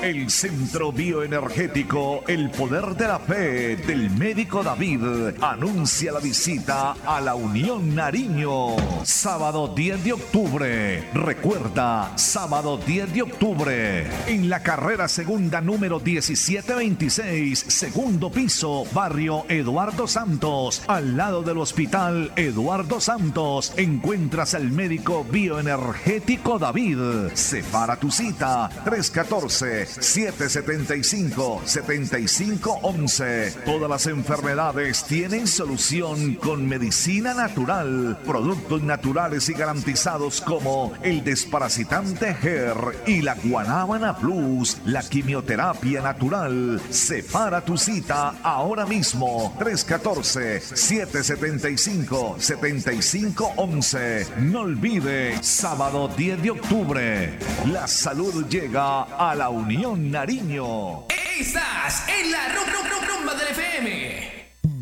El Centro Bioenergético El Poder de la Fe del Médico David anuncia la visita a la Unión Nariño. Sábado 10 de octubre. Recuerda, sábado 10 de octubre. En la carrera segunda número 1726, segundo piso, barrio Eduardo Santos, al lado del Hospital Eduardo Santos, encuentras al médico bioenergético David. Separa tu cita 314-775-7511. Todas las enfermedades tienen solución con medicina natural, productos naturales y garantizados como el desparasitante GER y la Guanábana Plus, la quimioterapia natural. Separa tu cita ahora mismo 314-775-7511. No olvide, sábado 10 de octubre, la salud llega a la Unión Nariño. Estás en la